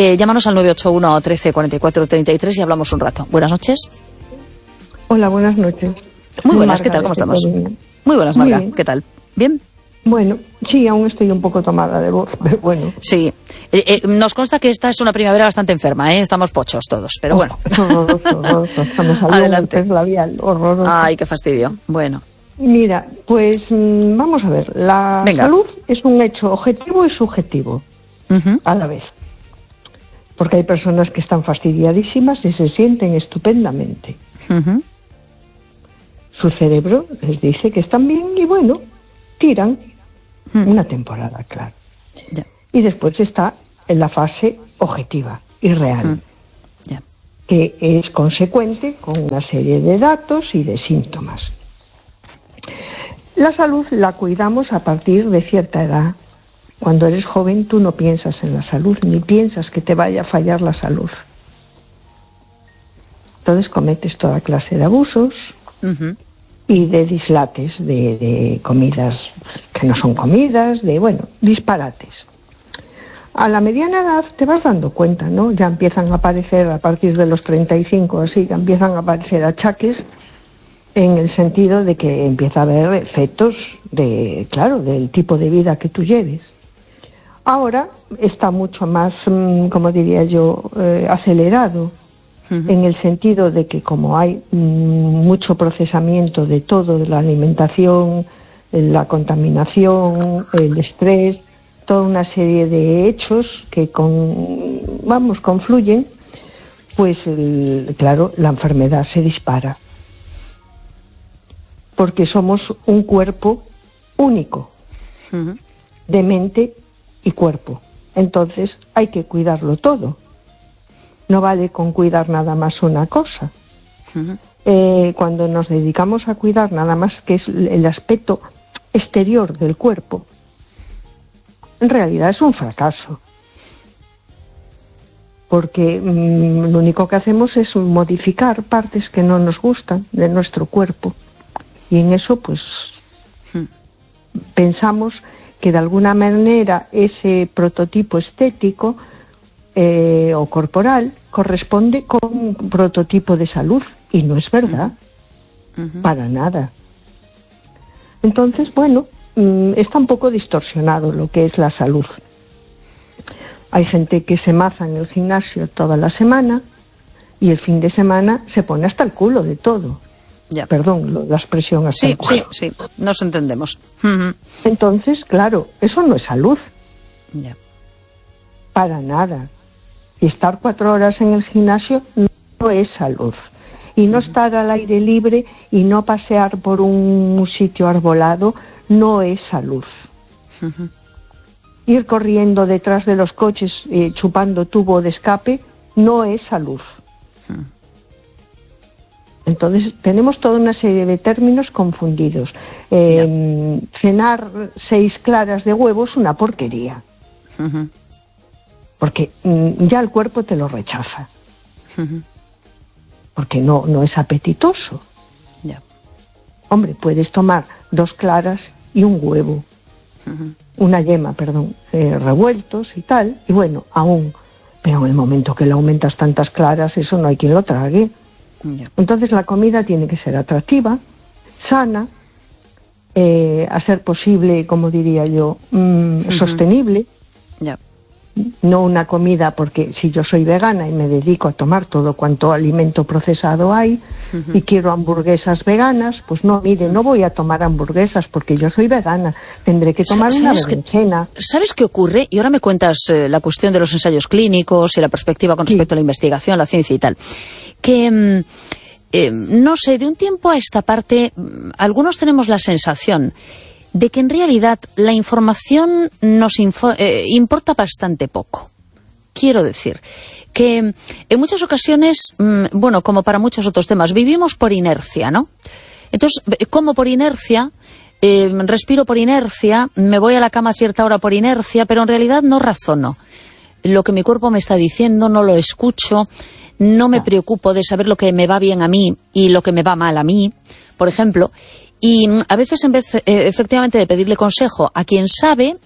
Llámanos al 981 13 44 33 y hablamos un rato. Buenas noches. Hola, buenas noches. Muy buenas, ¿qué tal? ¿Cómo estamos? Muy buenas, Marga. ¿Qué tal? ¿Bien? Bueno, sí, aún estoy un poco tomada de voz, pero bueno. Sí. Nos consta que esta es una primavera bastante enferma, ¿eh? Estamos pochos todos, pero bueno. Horroroso. Estamos Adelante. labial, horroroso. Ay, qué fastidio. Bueno. Mira, pues vamos a ver. La salud es un hecho objetivo y subjetivo a la vez. Porque hay personas que están fastidiadísimas y se sienten estupendamente. Su cerebro les dice que están bien y bueno, tiran una temporada, claro. Y después está en la fase objetiva y real, que es consecuente con una serie de datos y de síntomas. La salud la cuidamos a partir de cierta edad. Cuando eres joven tú no piensas en la salud, ni piensas que te vaya a fallar la salud. Entonces cometes toda clase de abusos y de dislates, de comidas que no son comidas, de, bueno, disparates. A la mediana edad te vas dando cuenta, ¿no? Ya empiezan a aparecer, a partir de los 35 así, ya empiezan a aparecer achaques en el sentido de que empieza a haber efectos del tipo de vida que tú lleves. Ahora está mucho más, como diría yo, acelerado, en el sentido de que como hay mucho procesamiento de todo, de la alimentación, la contaminación, el estrés, toda una serie de hechos que confluyen, pues claro, la enfermedad se dispara. Porque somos un cuerpo único, de mente y cuerpo. Entonces hay que cuidarlo todo. No vale con cuidar nada más una cosa. Cuando nos dedicamos a cuidar nada más que es el aspecto exterior del cuerpo, en realidad es un fracaso. Porque lo único que hacemos es modificar partes que no nos gustan de nuestro cuerpo. Y en eso, pues, pensamos que de alguna manera ese prototipo estético o corporal corresponde con un prototipo de salud. Y no es verdad. Para nada. Entonces, bueno, está un poco distorsionado lo que es la salud. Hay gente que se maza en el gimnasio toda la semana y el fin de semana se pone hasta el culo de todo. Perdón, la expresión hasta el culo. Sí, nos entendemos. Entonces, claro, eso no es salud. Para nada. Y estar 4 horas en el gimnasio no es salud. Y no estar al aire libre y no pasear por un sitio arbolado no es salud. Ir corriendo detrás de los coches chupando tubo de escape no es salud. Entonces tenemos toda una serie de términos confundidos. Cenar 6 claras de huevo es una porquería. Porque ya el cuerpo te lo rechaza. Porque no es apetitoso. Hombre, puedes tomar 2 claras y un huevo. Una yema, revueltos y tal. Y bueno, aún. Pero en el momento que le aumentas tantas claras, eso no hay quien lo trague. Entonces la comida tiene que ser atractiva, sana, a ser posible, como diría yo, sostenible. No una comida, porque si yo soy vegana y me dedico a tomar todo cuanto alimento procesado hay y quiero hamburguesas veganas, pues no, mire, no voy a tomar hamburguesas porque yo soy vegana, tendré que tomar una berenjena. ¿Sabes qué ocurre? Y ahora me cuentas la cuestión de los ensayos clínicos y la perspectiva con respecto a la investigación, la ciencia y tal. Que, no sé, de un tiempo a esta parte, algunos tenemos la sensación de que en realidad la información nos importa bastante poco. Quiero decir que en muchas ocasiones, bueno, como para muchos otros temas, vivimos por inercia, ¿no? Entonces, como por inercia, respiro por inercia, me voy a la cama a cierta hora por inercia, pero en realidad no razono. Lo que mi cuerpo me está diciendo no lo escucho, no me preocupo de saber lo que me va bien a mí y lo que me va mal a mí, por ejemplo. Y a veces, en vez efectivamente de pedirle consejo a quien sabe,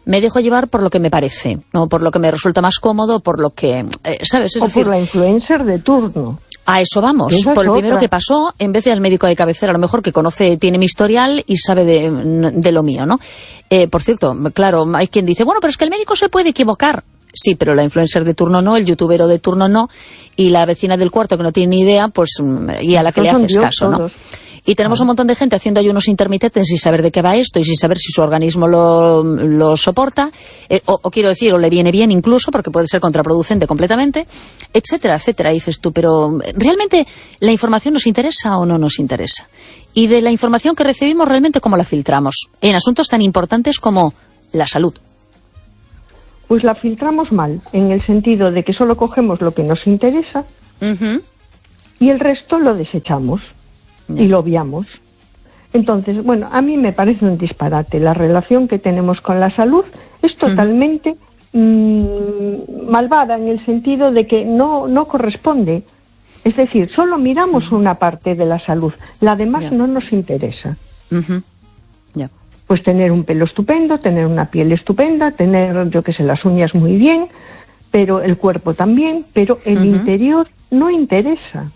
me dejo llevar por lo que me parece, no por lo que me resulta más cómodo, por lo que, ¿sabes? Es decir, por la influencer de turno. A eso vamos, por el primero que pasó, en vez de al médico de cabecera, a lo mejor que conoce, tiene mi historial y sabe de lo mío, ¿no? Por cierto, claro, hay quien dice, bueno, pero es que el médico se puede equivocar. Sí, pero la influencer de turno no, el youtubero de turno no, y la vecina del cuarto que no tiene ni idea, pues, y a la que le haces caso, ¿no? Y tenemos un montón de gente haciendo ayunos intermitentes sin saber de qué va esto y sin saber si su organismo lo soporta, o quiero decir, o le viene bien incluso, porque puede ser contraproducente completamente, etcétera, etcétera. Y dices tú, pero ¿realmente la información nos interesa o no nos interesa? Y de la información que recibimos, ¿realmente cómo la filtramos? En asuntos tan importantes como la salud. Pues la filtramos mal, en el sentido de que solo cogemos lo que nos interesa y el resto lo desechamos. Y lo obviamos. Entonces, bueno, a mí me parece un disparate. La relación que tenemos con la salud es totalmente malvada, en el sentido de que no corresponde. Es decir, solo miramos una parte de la salud, la demás no nos interesa. Pues tener un pelo estupendo, tener una piel estupenda, tener, yo qué sé, las uñas muy bien, pero el cuerpo también, pero el interior no interesa.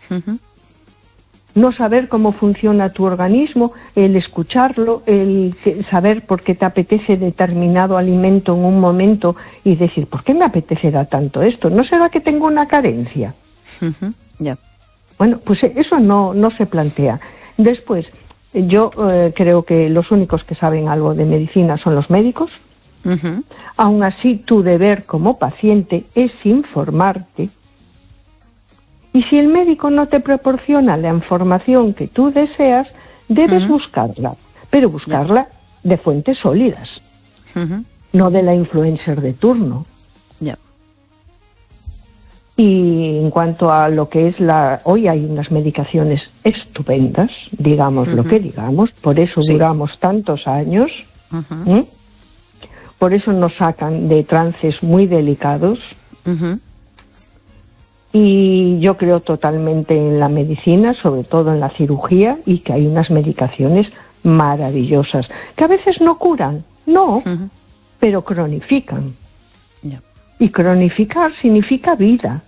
No saber cómo funciona tu organismo, el escucharlo, el saber por qué te apetece determinado alimento en un momento y decir, ¿por qué me apetecerá tanto esto? ¿No será que tengo una carencia? Bueno, pues eso no se plantea. Después, yo creo que los únicos que saben algo de medicina son los médicos. Aún así, tu deber como paciente es informarte. Y si el médico no te proporciona la información que tú deseas, debes buscarla, pero buscarla de fuentes sólidas, no de la influencer de turno. Y en cuanto a lo que es hoy hay unas medicaciones estupendas, digamos lo que digamos, por eso duramos tantos años, por eso nos sacan de trances muy delicados. Y yo creo totalmente en la medicina, sobre todo en la cirugía, y que hay unas medicaciones maravillosas, que a veces no curan, pero cronifican. Y cronificar significa vida.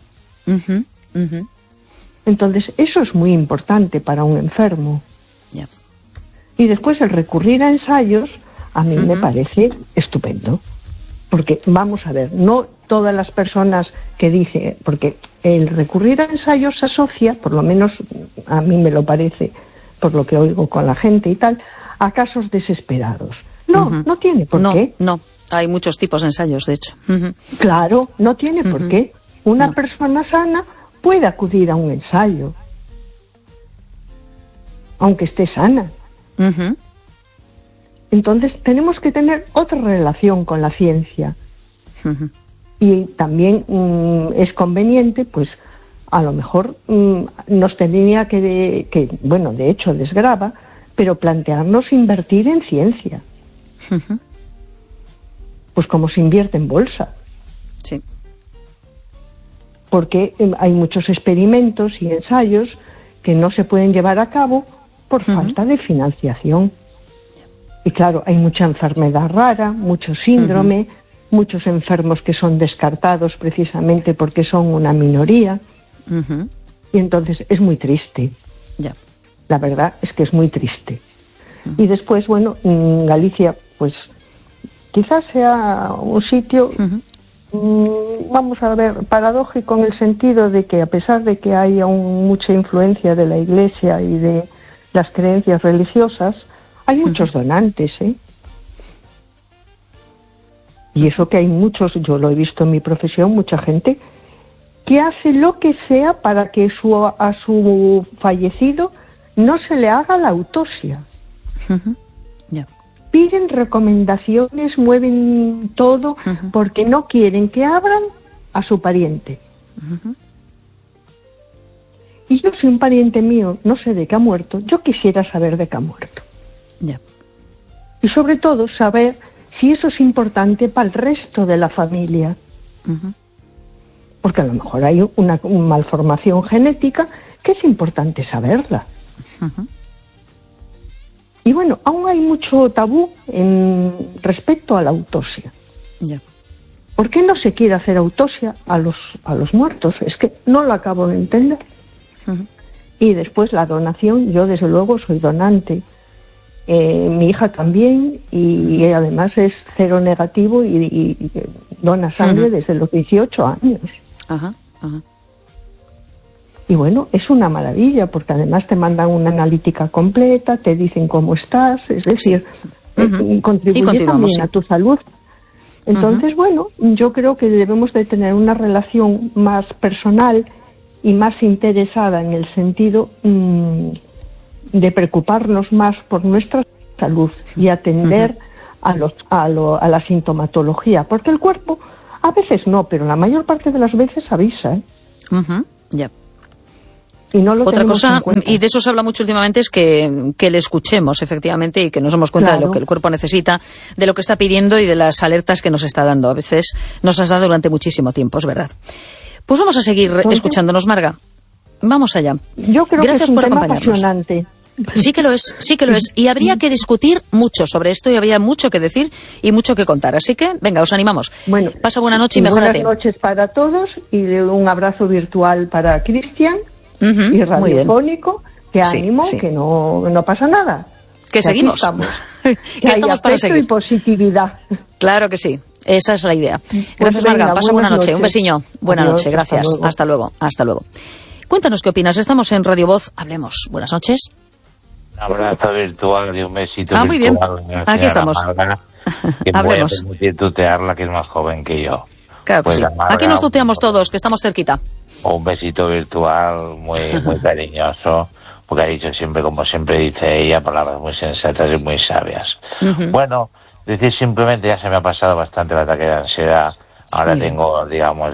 Entonces, eso es muy importante para un enfermo. Y después el recurrir a ensayos, a mí me parece estupendo. Porque, vamos a ver, no todas las personas que dicen, porque el recurrir a ensayos se asocia, por lo menos a mí me lo parece, por lo que oigo con la gente y tal, a casos desesperados. No tiene por qué. No, hay muchos tipos de ensayos, de hecho. Claro, no tiene por qué. Una persona sana puede acudir a un ensayo, aunque esté sana. Entonces tenemos que tener otra relación con la ciencia. Y también es conveniente, pues a lo mejor nos tendría que, bueno, de hecho desgrava, pero plantearnos invertir en ciencia. Pues como se invierte en bolsa. Sí. Porque hay muchos experimentos y ensayos que no se pueden llevar a cabo por falta de financiación. Y claro, hay mucha enfermedad rara, mucho síndrome, muchos enfermos que son descartados precisamente porque son una minoría. Y entonces es muy triste. La verdad es que es muy triste. Y después, bueno, Galicia, pues quizás sea un sitio, vamos a ver, paradójico en el sentido de que a pesar de que hay aún mucha influencia de la Iglesia y de las creencias religiosas, hay muchos donantes, Y eso que hay muchos, yo lo he visto en mi profesión, mucha gente que hace lo que sea para que a su fallecido no se le haga la autopsia. Piden recomendaciones, mueven todo, porque no quieren que abran a su pariente. Y yo, si un pariente mío no sé de qué ha muerto, yo quisiera saber de qué ha muerto. Y sobre todo saber si eso es importante para el resto de la familia. Porque a lo mejor hay una malformación genética que es importante saberla. Y bueno, aún hay mucho tabú respecto a la autopsia. Ya. ¿Por qué no se quiere hacer autopsia a los muertos? Es que no lo acabo de entender. Uh-huh. Y después la donación, yo desde luego soy donante. Mi hija también, y además es cero negativo y dona sangre uh-huh. desde los 18 años. Ajá, ajá. Y bueno, es una maravilla, porque además te mandan una analítica completa, te dicen cómo estás, es decir, uh-huh. Contribuye también a tu salud. Entonces, uh-huh. bueno, yo creo que debemos de tener una relación más personal y más interesada en el sentido de preocuparnos más por nuestra salud y atender uh-huh. a la sintomatología, porque el cuerpo a veces no, pero la mayor parte de las veces avisa. Uh-huh. Ya. Y no lo Otra cosa, y de eso se habla mucho últimamente, es que le escuchemos efectivamente y que nos demos cuenta de lo que el cuerpo necesita, de lo que está pidiendo y de las alertas que nos está dando. A veces nos has dado durante muchísimo tiempo, es verdad. Pues vamos a seguir escuchándonos, Marga. Vamos allá. Yo creo Gracias que es un por tema acompañarnos. apasionante. Sí que lo es, sí que lo es. Y habría que discutir mucho sobre esto y habría mucho que decir y mucho que contar. Así que, venga, os animamos. Bueno, pasa buena noche y mejórate. Buenas noches para todos y un abrazo virtual para Cristian. Uh-huh, y radiofónico, que ánimo, sí. que no pasa nada. Que seguimos. Que estamos para seguir. Y positividad. Claro que sí, esa es la idea. Gracias, venga, Marga, pasa buena noche. Noches. Un besiño. Buena Adiós, noche, gracias. Hasta luego. Cuéntanos qué opinas. Estamos en Radio Voz, hablemos. Buenas noches. Un abrazo virtual y un besito muy bien. Aquí estamos. Marga, que hablemos. Me voy a permitir tutearla, que es más joven que yo. Claro que sí. Marga, aquí nos tuteamos todos, que estamos cerquita. Un besito virtual muy cariñoso, porque ha dicho siempre, como siempre dice ella, palabras muy sensatas y muy sabias. Uh-huh. Bueno, decir simplemente, ya se me ha pasado bastante el ataque de ansiedad. Ahora tengo, digamos,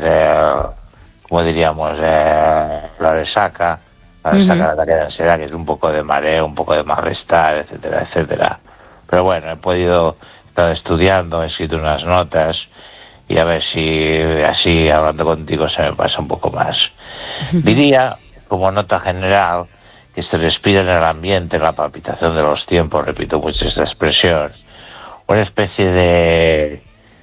como diríamos, la resaca del ataque de ansiedad, que es un poco de mareo, un poco de malestar, etcétera, etcétera. Pero bueno, he estado estudiando, he escrito unas notas, y a ver si así, hablando contigo, se me pasa un poco más. Diría, como nota general, que se respira en el ambiente, en la palpitación de los tiempos, repito mucho esta expresión, una especie de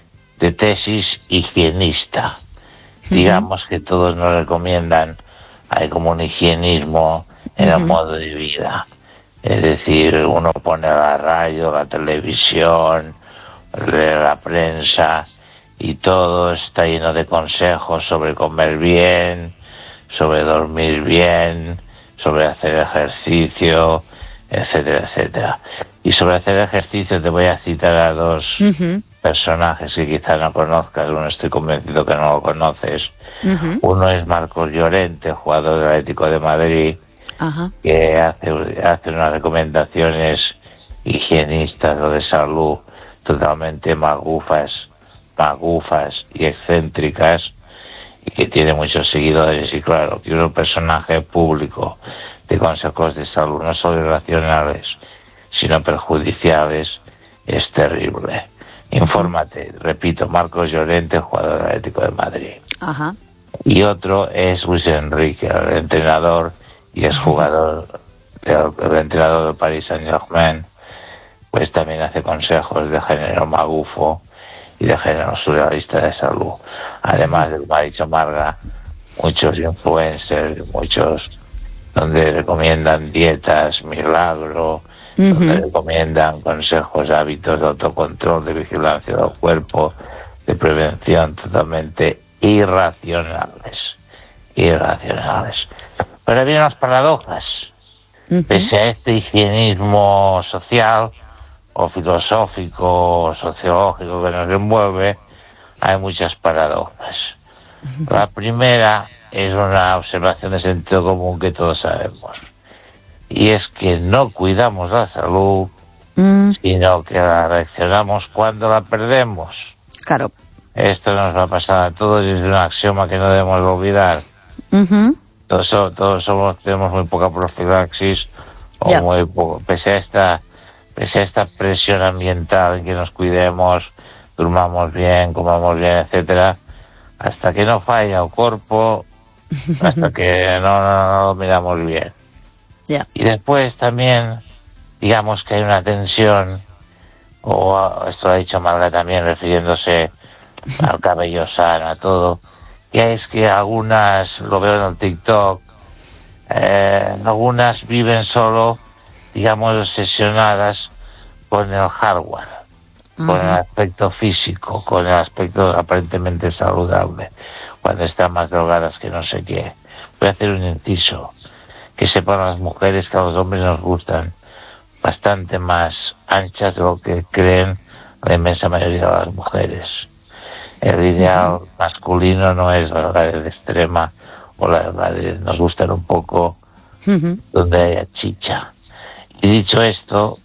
tesis higienista. Digamos que todos nos recomiendan, hay como un higienismo en el modo de vida. Es decir, uno pone la radio, la televisión, la prensa, y todo está lleno de consejos sobre comer bien, sobre dormir bien, sobre hacer ejercicio, etcétera, etcétera. Y sobre hacer ejercicio te voy a citar a dos personajes que quizá no conozcas, uno estoy convencido que no lo conoces. Uno es Marcos Llorente, jugador del Atlético de Madrid, que hace unas recomendaciones higienistas o de salud totalmente magufas y excéntricas, y que tiene muchos seguidores. Y claro, que un personaje público de consejos de salud no solo irracionales sino perjudiciales es terrible. Infórmate, repito, Marcos Llorente, jugador del Atlético de Madrid. Y otro es Luis Enrique, el entrenador y exjugador el entrenador del Paris Saint-Germain, pues también hace consejos de género magufo y de género surrealista de salud. Además, como ha dicho Marga, muchos influencers, donde recomiendan dietas, milagro, donde recomiendan consejos, hábitos de autocontrol, de vigilancia del cuerpo, de prevención, totalmente irracionales. Pero vienen las paradojas. Pese a este higienismo social o filosófico o sociológico que nos envuelve, hay muchas paradojas. La primera es una observación de sentido común que todos sabemos, y es que no cuidamos la salud, sino que la reaccionamos cuando la perdemos. Claro. Esto nos va a pasar a todos y es un axioma que no debemos olvidar. Todos tenemos muy poca profilaxis, o muy poco, pese a esta presión ambiental en que nos cuidemos, durmamos bien, comamos bien, etcétera, hasta que no falla el cuerpo, hasta que no lo miramos bien. Y después también digamos que hay una tensión, o esto lo ha dicho Marga también refiriéndose al cabello sano, a todo, que es que algunas, lo veo en el TikTok, algunas viven solo, digamos, obsesionadas con el hardware, con el aspecto físico, con el aspecto aparentemente saludable, cuando están más drogadas que no sé qué. Voy a hacer un inciso, que sepan las mujeres que a los hombres nos gustan bastante más anchas de lo que creen la inmensa mayoría de las mujeres. El ideal masculino no es la de extrema, o la de nos gustan un poco donde haya chicha. Y dicho esto,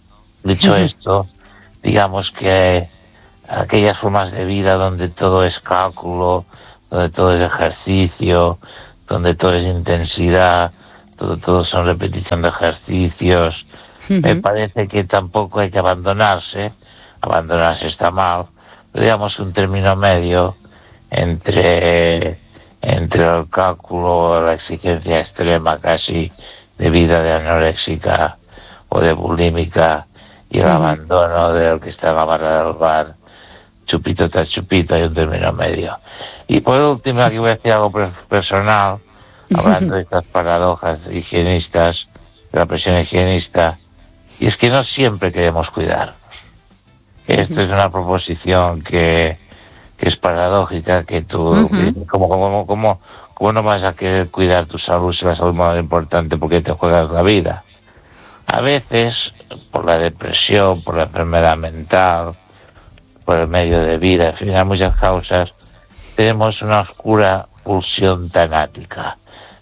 digamos que aquellas formas de vida donde todo es cálculo, donde todo es ejercicio, donde todo es intensidad, todo son repetición de ejercicios, me parece que tampoco hay que abandonarse está mal, pero digamos un término medio entre el cálculo, la exigencia extrema casi de vida de anoréxica o de bulímica y el abandono del que está en la barra del bar, chupito tras chupito, hay un término medio. Y por último, aquí voy a decir algo personal, hablando de estas paradojas higienistas, de la presión higienista, y es que no siempre queremos cuidarnos. Esto es una proposición que es paradójica, que tú, ¿cómo no vas a querer cuidar tu salud si la salud es más importante porque te juegas la vida? A veces, por la depresión, por la enfermedad mental, por el medio de vida, en fin, hay muchas causas, tenemos una oscura pulsión tanática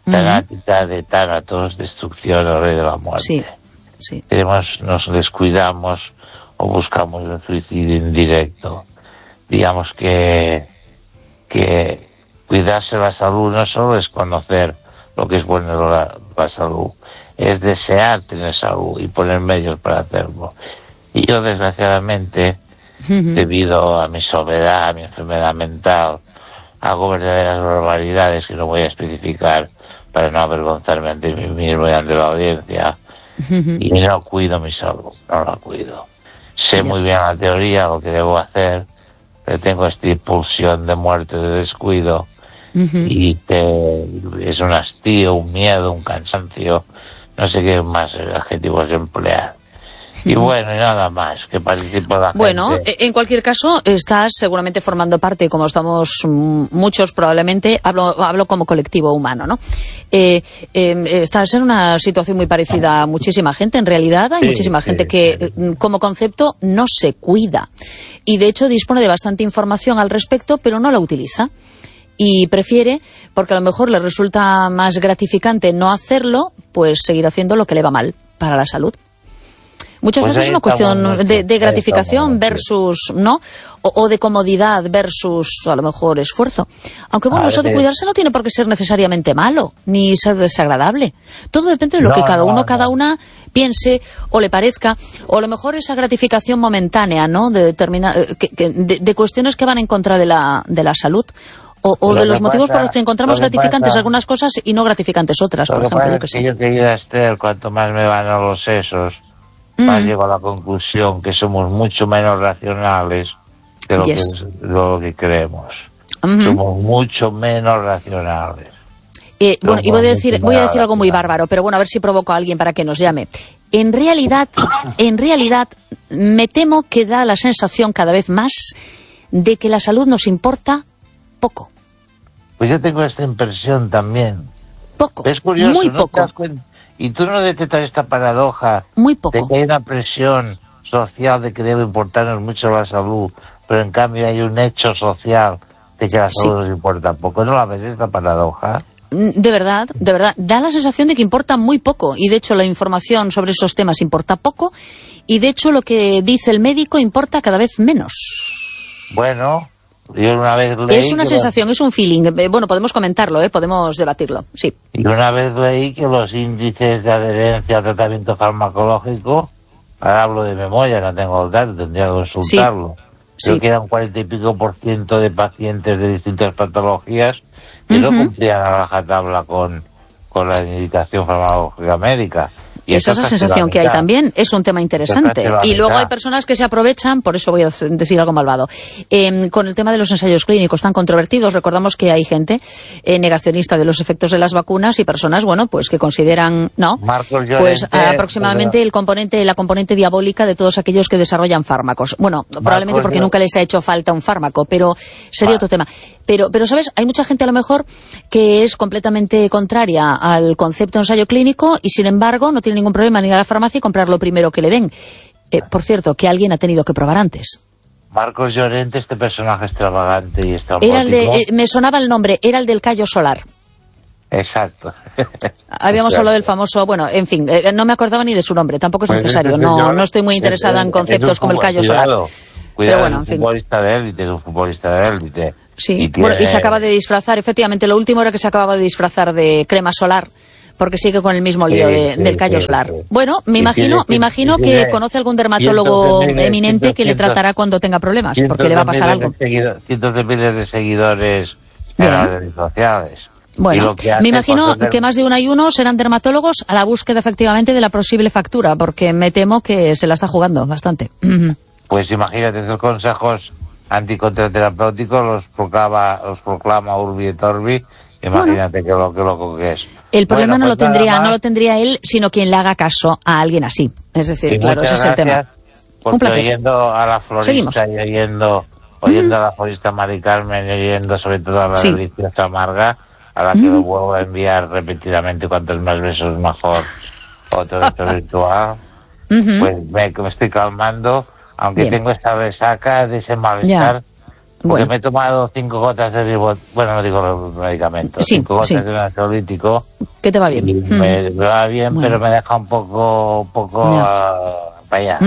de tánatos, destrucción, el rey de la muerte. Sí. Nos descuidamos o buscamos un suicidio indirecto. Digamos que cuidarse la salud no solo es conocer lo que es bueno la salud, es desear tener salud y poner medios para hacerlo. Y yo, desgraciadamente, debido a mi soledad, a mi enfermedad mental, hago verdaderas barbaridades que no voy a especificar para no avergonzarme ante mí mismo y ante la audiencia, y no cuido mi salud, no la cuido. Sé muy bien la teoría, lo que debo hacer, pero tengo esta impulsión de muerte, de descuido, y que es un hastío, un miedo, un cansancio, no sé qué más adjetivos emplear. Y bueno, y nada más, que participo la gente. Bueno, en cualquier caso, estás seguramente formando parte, como estamos muchos probablemente, hablo como colectivo humano, ¿no? Estás en una situación muy parecida a muchísima gente, en realidad hay muchísima gente que como concepto no se cuida y de hecho dispone de bastante información al respecto, pero no la utiliza. Y prefiere, porque a lo mejor le resulta más gratificante no hacerlo, pues seguir haciendo lo que le va mal para la salud. Muchas veces es una cuestión de gratificación versus, ¿no? O de comodidad versus, a lo mejor, esfuerzo. Aunque bueno, eso de cuidarse no tiene por qué ser necesariamente malo, ni ser desagradable. Todo depende de lo que cada una piense o le parezca, o a lo mejor esa gratificación momentánea, ¿no? De cuestiones que van en contra de la salud. O de los motivos por los que encontramos gratificantes algunas cosas y no gratificantes otras, por ejemplo. Yo querida Esther, cuanto más me van a los sesos, más llego a la conclusión que somos mucho menos racionales de lo que creemos. Somos mucho menos racionales. Bueno, y voy a decir algo muy bárbaro, pero bueno, a ver si provoco a alguien para que nos llame. En realidad, me temo que da la sensación cada vez más de que la salud nos importa poco. Pues yo tengo esta impresión también. Poco, es curioso, muy ¿no? poco. Y tú no detectas esta paradoja muy poco. de que hay una presión social de que debe importarnos mucho la salud, pero en cambio hay un hecho social de que la salud nos importa poco. ¿No la ves esta paradoja? De verdad, da la sensación de que importa muy poco y de hecho la información sobre esos temas importa poco y de hecho lo que dice el médico importa cada vez menos. Bueno, yo una vez leí... Es una sensación, es un feeling. Bueno, podemos comentarlo, podemos debatirlo, sí. Y una vez leí que los índices de adherencia al tratamiento farmacológico, ahora hablo de memoria, no tengo el dato, tendría que consultarlo. Creo que eran 40 y pico % de pacientes de distintas patologías que no cumplían a rajatabla con la indicación farmacológica médica. Esa es la sensación que hay también, es un tema interesante. Y luego hay personas que se aprovechan, por eso voy a decir algo malvado, con el tema de los ensayos clínicos tan controvertidos. Recordamos que hay gente negacionista de los efectos de las vacunas y personas, bueno, pues que consideran, aproximadamente la componente diabólica de todos aquellos que desarrollan fármacos. Bueno, probablemente porque nunca les ha hecho falta un fármaco, pero sería otro tema. Pero, ¿sabes? Hay mucha gente a lo mejor que es completamente contraria al concepto de ensayo clínico y, sin embargo, no tiene ningún problema en ir a la farmacia y comprar lo primero que le den. Por cierto, que alguien ha tenido que probar antes. Marcos Llorente, este personaje extravagante y estrambótico. Me sonaba el nombre, era el del callo solar. Exacto. Habíamos hablado del famoso, bueno, en fin, no me acordaba ni de su nombre, tampoco es necesario, no estoy muy interesada en conceptos como el callo solar. Cuidado, pero bueno, en fin. Es un futbolista de élite. Sí, y se acaba de disfrazar, efectivamente, lo último era que se acababa de disfrazar de crema solar, porque sigue con el mismo lío del callo solar. Bueno, me imagino que conoce algún dermatólogo eminente que le tratará cuando tenga problemas, porque le va a pasar algo. Cientos de miles de seguidores en las redes sociales. Bueno, me imagino que más de uno y uno serán dermatólogos a la búsqueda efectivamente de la posible factura, porque me temo que se la está jugando bastante. Pues imagínate, esos consejos anticontraterapéuticos los proclama Urbi et Orbi. Imagínate qué loco que es. El problema no lo tendría él, sino quien le haga caso a alguien así. Es decir, claro, ese es el tema. Un placer. Oyendo a la florista y oyendo a la florista Mari Carmen y oyendo sobre todo a la deliciosa Marga, a la que lo vuelvo a enviar repetidamente, cuantos más besos mejor, otro beso virtual, pues me estoy calmando, aunque tengo esta resaca de ese malestar, porque me he tomado 5 gotas de no digo medicamentos, 5 gotas de ansiolítico. ¿Qué te va bien? Y me va bien, pero me deja un poco para allá.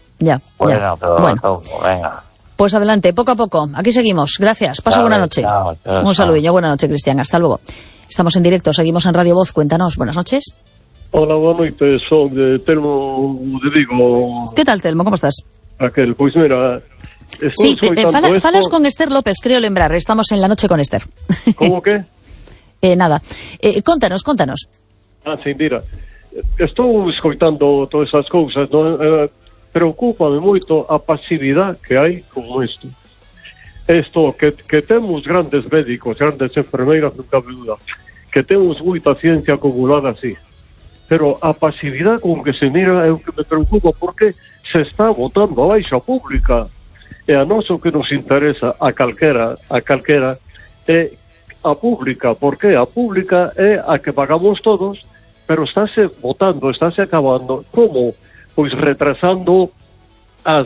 Pero venga. Pues adelante, poco a poco. Aquí seguimos. Gracias. Pasa buena noche. Un saludillo. Buena noche, Cristian. Hasta luego. Estamos en directo. Seguimos en Radio Voz. Cuéntanos. Buenas noches. Hola, boa noite. Son de Telmo de Vigo. ¿Qué tal, Telmo? ¿Cómo estás? Aquel, pois mira... Sí, falas con Esther López, creo lembrar. Estamos en la noche con Esther. ¿Cómo que? Nada. Contanos. Sí, mira. Estou escoitando todas esas cousas, non? Preocúpame moito a pasividade que hai con isto. Que temos grandes médicos, grandes enfermeiras, non cabe duda, que temos moita ciencia acumulada así, pero a pasividade con que se mira é o que me preocupa, porque se está botando a baixa pública, e a nós o que nos interesa a calquera é a pública, porque a pública é a que pagamos todos, pero estáse acabando, como? Pois retrasando as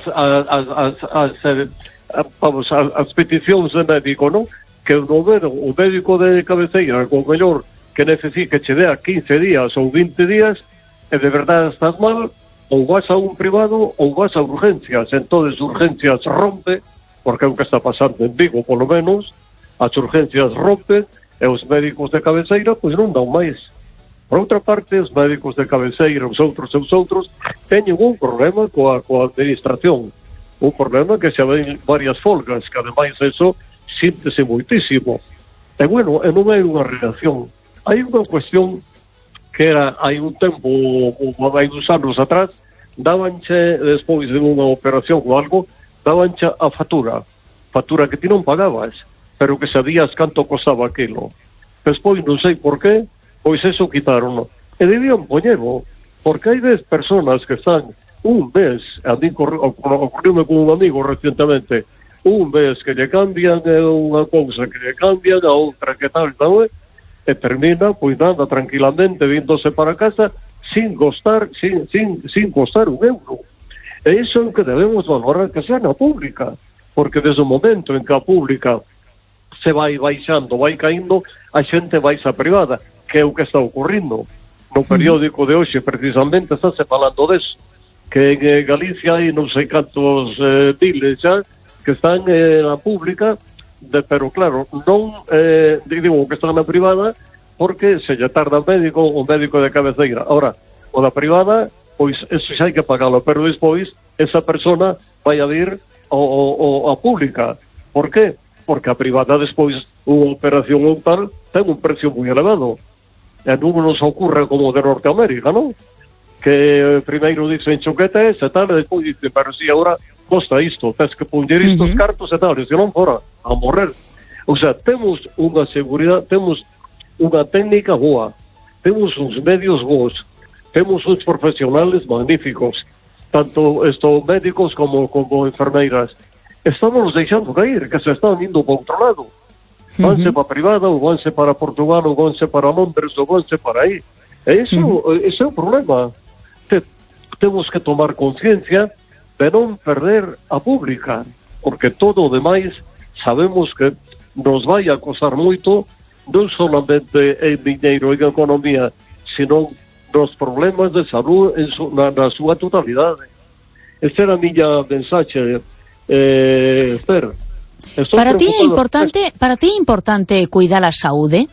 peticións de médico, non? Que o médico de cabeceira, con mellor que necesite que che dea 15 días ou 20 días, e de verdade estás mal, ou vas a un privado ou vas a urgencias. Entonces urgencias rompe, porque é o que está pasando en Vigo, polo menos, as urgencias rompen, e os médicos de cabeceira pois non dan máis. Por outra parte, os médicos de cabeceira, os outros, teñen un problema coa administración. Un problema que se ven varias folgas, que ademais eso síntese moitísimo. E bueno, non hai unha reacción. Hai unha cuestión que era, hai un tempo, hai 2 anos atrás, dabanche, despois de unha operación ou algo, dabanche a factura que ti non pagabas, pero que sabías canto costaba aquilo. Despois, non sei por qué, pois eso quitaron, e debían poñerlo, porque hai 10 personas que están un mes, a mí ocurriume con un amigo recientemente, un mes que lle cambian unha cousa, que lle cambian a outra, que tal, e termina, pois nada, tranquilamente, víndose para casa, sin costar un euro. E iso é o que debemos valorar, que sea na pública, porque desde o momento en que a pública se vai baixando, vai caindo, a xente vai a privada, que é o que está ocurrindo. No periódico de hoxe, precisamente, estáse falando deso, que en Galicia hai non sei cantos diles xa que están na pública, pero claro, non digo que están na privada, porque se lle tarda o médico de cabeceira. Ahora, o da privada, pois eso xa hai que pagalo, pero despois esa persona vai a vir a pública. Por qué? Porque a privada despois unha operación ou tal ten un precio moi elevado. E non nos ocurre como de Norteamérica, non? que primeiro dicen choqueta e tal, e despois dicen, pero si agora costa isto, tens que poñer estos cartos e tal, e se non fora a morrer. O sea, temos unha seguridade, temos unha técnica boa, temos uns medios bons, temos uns profesionales magníficos, tanto estos médicos como enfermeiras. Estamos deixando cair, que se están indo para outro lado. Vanse para a privada, ou vanse para Portugal, ou vanse para Londres, ou vanse para aí. E ese é o problema. Temos que tomar conciencia de non perder a pública, porque todo o demais sabemos que nos vai a costar moito, non solamente en diñeiro e en economía, sino nos problemas de salud na súa totalidade. Esta era a miña mensaxe, Esther. Para ti é importante cuidar a saúde?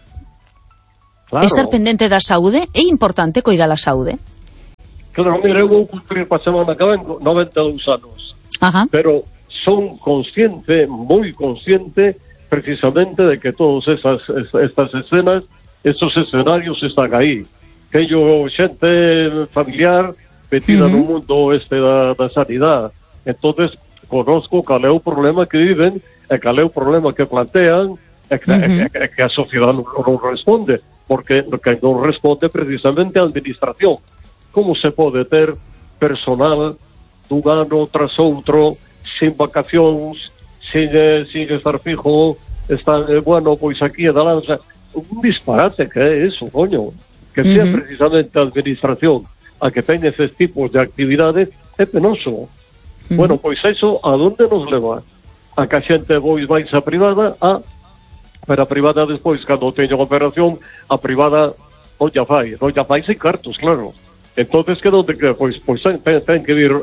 Claro. Estar pendente da saúde? É importante cuidar a saúde? Claro, mira, eu vou cumprir para a semana que ven 92 anos. Ajá. Pero son consciente, moi consciente, precisamente de que todas estas escenas, estos escenarios están aí. Que yo, xente familiar metida no mundo da sanidade. Entonces, conozco cal é o problema que viven, e cal é o problema que plantean, e que a sociedade non responde, porque que non responde precisamente a administración. Como se pode ter personal dun ano tras outro, sin vacacións, sin estar fijo, están, bueno, pois aquí e da lanza, un disparate que é eso, coño, que sea precisamente a administración a que teña esos tipos de actividades, é penoso. Bueno, pois eso, a donde nos leva? A que a xente vais a privada, pero a privada despois, cando teña unha operación, a privada non ya fai sin cartos, claro. Entonces, que donde que? Pois ten que vir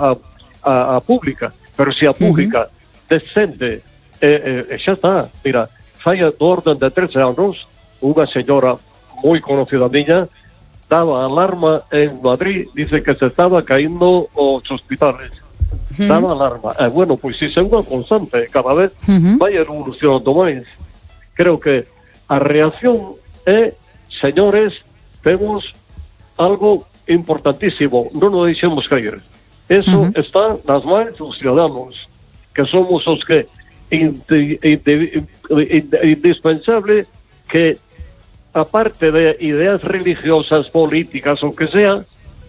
a pública, pero se a pública descende, xa está, mira, fai do orden de 13 anos, unha señora moi conocida miña, daba alarma en Madrid, dice que se estaba caindo os hospitales. Daba alarma. Bueno, pois si é unha constante, cada vez vai evolucionando máis. Creo que a reacción é, señores, temos algo importantísimo, non o deixemos cair. Eso está nas mãos dos ciudadanos, que somos os que indispensable que, aparte de ideas religiosas, políticas, o que sea,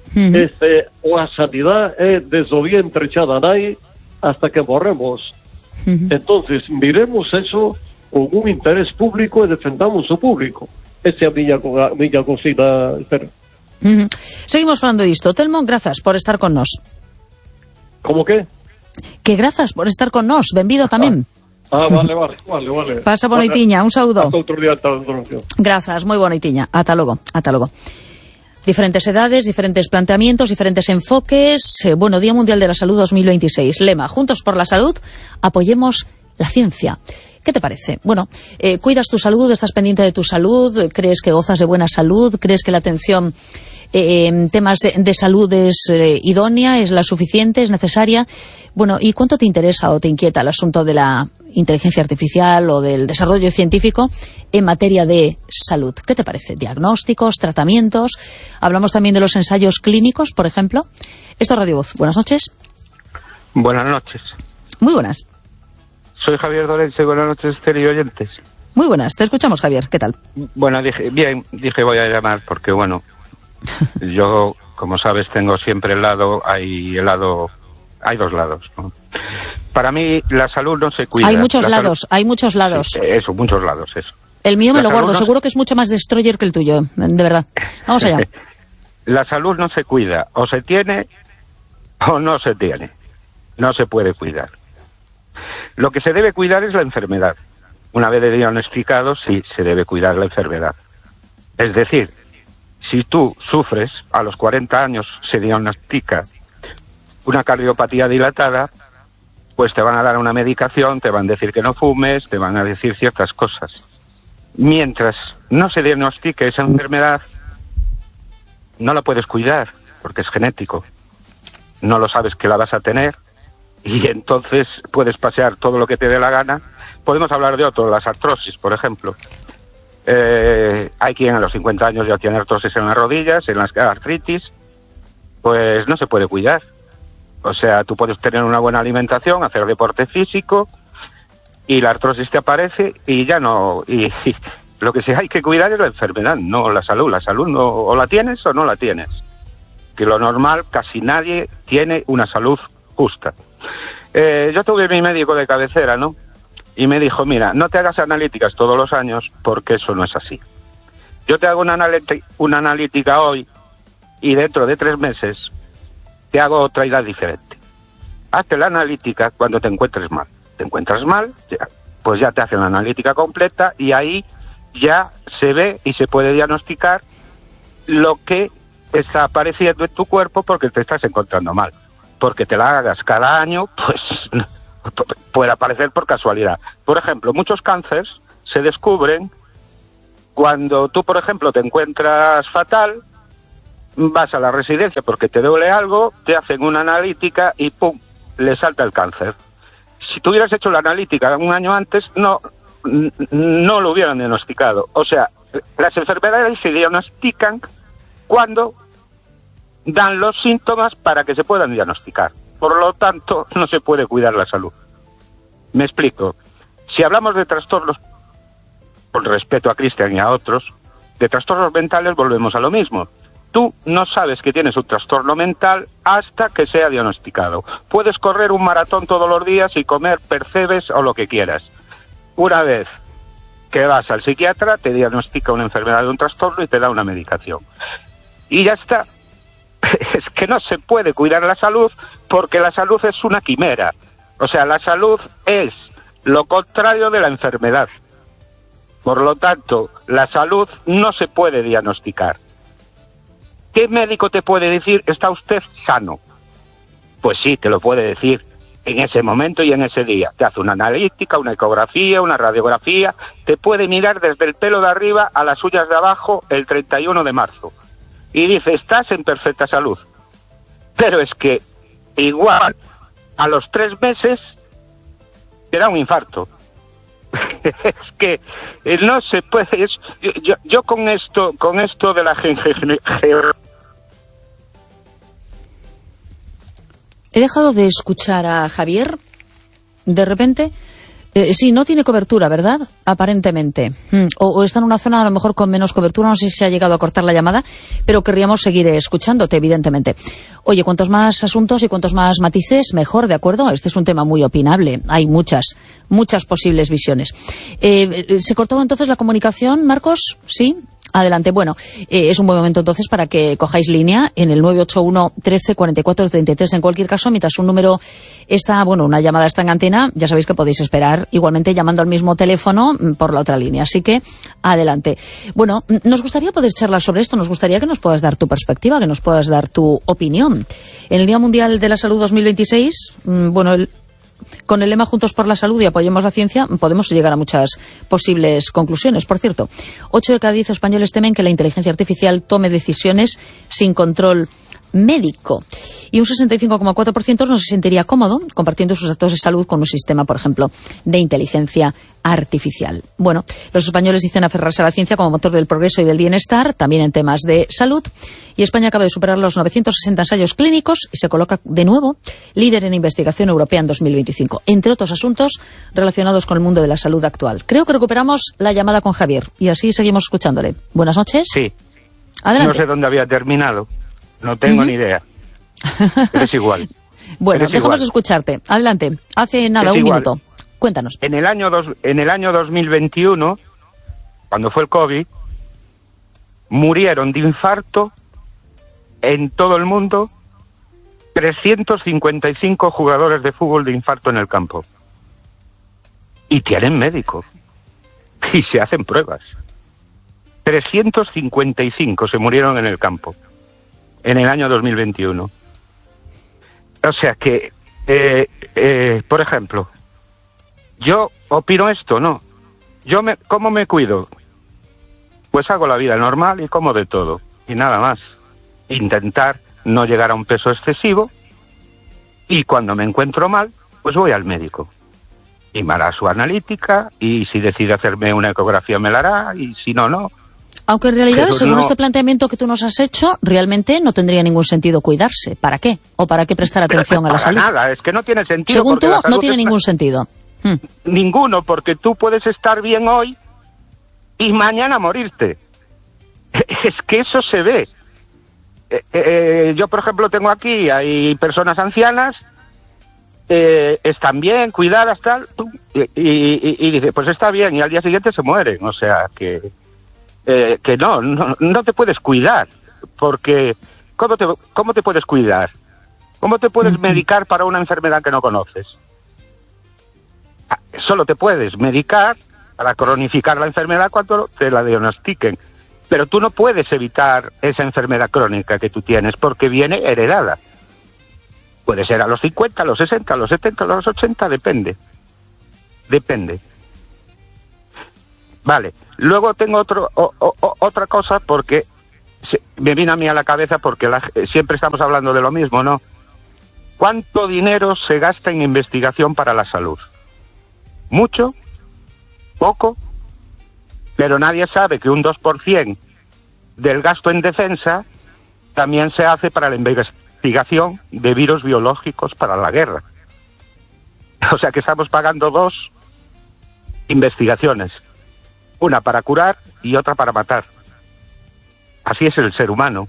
a sanidad é desde o vientre xa da nai hasta que morremos. Entonces, miremos eso con un interés público e defendamos o público. Esa é a miña cocina, Esther. Seguimos falando disto. Telmo, grazas por estar con nós. Como que? Que grazas por estar con nós. Benvido tamén. Vale. Pasa boa noitiña, un saúdo. Hasta outro día. Grazas, moi boa noitiña. Ata logo. Diferentes edades, diferentes planteamientos, diferentes enfoques. Bueno, Día Mundial de la Salud 2026. Lema, Juntos por la Salud, apoyemos la ciencia. ¿Qué te parece? Bueno, ¿cuidas tu salud? ¿Estás pendiente de tu salud? ¿Crees que gozas de buena salud? ¿Crees que la atención en temas de salud es idónea, es la suficiente, es necesaria? Bueno, ¿y cuánto te interesa o te inquieta el asunto de la inteligencia artificial o del desarrollo científico en materia de salud? ¿Qué te parece? ¿Diagnósticos, tratamientos? Hablamos también de los ensayos clínicos, por ejemplo. Esto es Radio Voz. Buenas noches. Buenas noches. Muy buenas. Soy Javier Dolense. Buenas noches, Esther y oyentes. Muy buenas. Te escuchamos, Javier. ¿Qué tal? Bueno, dije voy a llamar porque, bueno, yo, como sabes, tengo siempre hay dos lados, ¿no? Para mí, la salud no se cuida. Hay muchos lados. Sí, eso, muchos lados, eso. El mío me lo guardo, seguro que es mucho más destroyer que el tuyo, de verdad. Vamos allá. La salud no se cuida, o se tiene o no se tiene. No se puede cuidar. Lo que se debe cuidar es la enfermedad. Una vez diagnosticado, sí, se debe cuidar la enfermedad. Es decir, si tú sufres, a los 40 años se diagnostica una cardiopatía dilatada, pues te van a dar una medicación, te van a decir que no fumes, te van a decir ciertas cosas. Mientras no se diagnostique esa enfermedad, no la puedes cuidar, porque es genético. No lo sabes que la vas a tener, y entonces puedes pasear todo lo que te dé la gana. Podemos hablar de otro, las artrosis, por ejemplo. Hay quien a los 50 años ya tiene artrosis en las rodillas, en las artritis, pues no se puede cuidar. O sea, tú puedes tener una buena alimentación, hacer deporte físico, y la artrosis te aparece y ya no... Y lo que sí hay que cuidar es la enfermedad, no la salud. La salud no, o la tienes o no la tienes. Que lo normal, casi nadie tiene una salud justa. Yo tuve mi médico de cabecera, ¿no? Y me dijo, mira, no te hagas analíticas todos los años porque eso no es así. Yo te hago una analítica hoy y dentro de 3 meses te hago otra edad diferente. Hazte la analítica cuando te encuentres mal. Te encuentras mal, pues ya te hacen la analítica completa y ahí ya se ve y se puede diagnosticar lo que está apareciendo en tu cuerpo porque te estás encontrando mal. Porque te la hagas cada año, pues puede aparecer por casualidad. Por ejemplo, muchos cánceres se descubren cuando tú, por ejemplo, te encuentras fatal, vas a la residencia porque te duele algo, te hacen una analítica y ¡pum!, le salta el cáncer. Si tú hubieras hecho la analítica un año antes, no lo hubieran diagnosticado. O sea, las enfermedades se diagnostican cuando dan los síntomas para que se puedan diagnosticar. Por lo tanto, no se puede cuidar la salud. Me explico. Si hablamos de trastornos, con respeto a Cristian y a otros, de trastornos mentales volvemos a lo mismo. Tú no sabes que tienes un trastorno mental hasta que sea diagnosticado. Puedes correr un maratón todos los días y comer percebes o lo que quieras. Una vez que vas al psiquiatra, te diagnostica una enfermedad de un trastorno y te da una medicación. Y ya está. Es que no se puede cuidar la salud porque la salud es una quimera. O sea, la salud es lo contrario de la enfermedad. Por lo tanto, la salud no se puede diagnosticar. ¿Qué médico te puede decir, está usted sano? Pues sí, te lo puede decir en ese momento y en ese día. Te hace una analítica, una ecografía, una radiografía, te puede mirar desde el pelo de arriba a las uñas de abajo el 31 de marzo. Y dice, estás en perfecta salud. Pero es que igual a los 3 meses te da un infarto. Es que no se puede. Yo con esto de la He dejado de escuchar a Javier de repente. Sí, no tiene cobertura, ¿verdad? Aparentemente. O está en una zona a lo mejor con menos cobertura, no sé si se ha llegado a cortar la llamada, pero querríamos seguir escuchándote, evidentemente. Oye, cuantos más asuntos y cuantos más matices, mejor, ¿de acuerdo? Este es un tema muy opinable. Hay muchas posibles visiones. ¿Se cortó entonces la comunicación, Marcos? ¿Sí? Adelante. Bueno, es un buen momento entonces para que cojáis línea en el 981 13 44 33. En cualquier caso, mientras un número está, una llamada está en antena, ya sabéis que podéis esperar igualmente llamando al mismo teléfono por la otra línea. Así que, adelante. Bueno, nos gustaría poder charlar sobre esto, nos gustaría que nos puedas dar tu perspectiva, que nos puedas dar tu opinión. En el Día Mundial de la Salud 2026, con el lema Juntos por la Salud y apoyemos la ciencia, podemos llegar a muchas posibles conclusiones. Por cierto, 8 de cada 10 españoles temen que la inteligencia artificial tome decisiones sin control médico. Y un 65,4% no se sentiría cómodo compartiendo sus datos de salud con un sistema, por ejemplo, de inteligencia artificial. Bueno, los españoles dicen aferrarse a la ciencia como motor del progreso y del bienestar, también en temas de salud. Y España acaba de superar los 960 ensayos clínicos y se coloca de nuevo líder en investigación europea en 2025, entre otros asuntos relacionados con el mundo de la salud actual. Creo que recuperamos la llamada con Javier y así seguimos escuchándole. Buenas noches. Sí. Adelante. No sé dónde había terminado. No tengo ni idea. Pero es igual. Bueno, dejamos de escucharte. Adelante. Hace nada, un minuto. Cuéntanos. En el año 2021, cuando fue el COVID, murieron de infarto en todo el mundo 355 jugadores de fútbol de infarto en el campo. Y tienen médico. Y se hacen pruebas. 355 se murieron en el campo en el año 2021. O sea que, por ejemplo, yo opino esto, ¿no? ¿Cómo me cuido? Pues hago la vida normal y como de todo, y nada más. Intentar no llegar a un peso excesivo, y cuando me encuentro mal, pues voy al médico. Y me hará su analítica, y si decide hacerme una ecografía me la hará, y si no, no. Aunque en realidad, Pero según no, este planteamiento que tú nos has hecho, realmente no tendría ningún sentido cuidarse. ¿Para qué? ¿O para qué prestar atención a la salud? nada, es que no tiene sentido. Según porque tú, la salud no tiene ningún sentido. Ninguno, porque tú puedes estar bien hoy y mañana morirte. Es que eso se ve. Yo, por ejemplo, tengo aquí, hay personas ancianas, están bien, cuidadas, tal, y dice, pues está bien, y al día siguiente se mueren. O sea, que no te puedes cuidar, porque ¿cómo te puedes cuidar? ¿Cómo te puedes medicar para una enfermedad que no conoces? Solo te puedes medicar para cronificar la enfermedad cuando te la diagnostiquen, pero tú no puedes evitar esa enfermedad crónica que tú tienes porque viene heredada. Puede ser a los 50, a los 60, a los 70, a los 80, depende. Vale, luego tengo otra cosa, porque me viene a mí a la cabeza, porque siempre estamos hablando de lo mismo, ¿no? ¿Cuánto dinero se gasta en investigación para la salud? ¿Mucho? ¿Poco? Pero nadie sabe que un 2% del gasto en defensa también se hace para la investigación de virus biológicos para la guerra. O sea que estamos pagando 2 investigaciones. Una para curar y otra para matar. Así es el ser humano.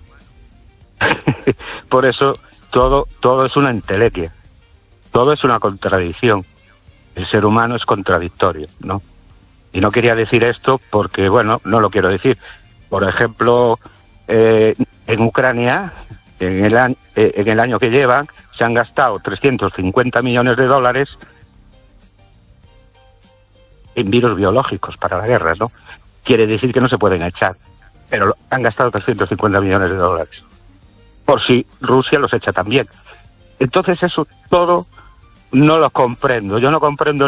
Por eso todo es una entelequia. Todo es una contradicción. El ser humano es contradictorio, ¿no? Y no quería decir esto porque, bueno, no lo quiero decir. Por ejemplo, en Ucrania, en el año que llevan, se han gastado 350 millones de dólares en virus biológicos para la guerra, ¿no? Quiere decir que no se pueden echar, pero han gastado 350 millones de dólares. Por si Rusia los echa también. Entonces eso todo no lo comprendo. Yo no comprendo